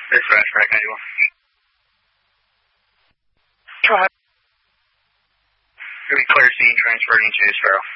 This is Crash Track 91. Go ahead. Going to be clear scene transferred into Sparrow.